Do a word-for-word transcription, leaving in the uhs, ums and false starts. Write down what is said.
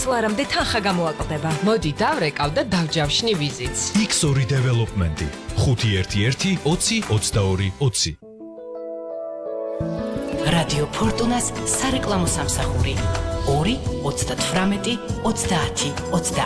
ლარამდე თანხა გამოაკლდება. მოდი დავრეკავ და დავჯავშნი ვიზიტს. იქს ორი დეველოპმენტი. ხუთი ერთი ერთი ოცი ოცდაორი ოცი. რადიო ფორტუნას სარეკლამო სამსახური ორი ოცდათვრამეტი ოცდაათი ოცდაათი.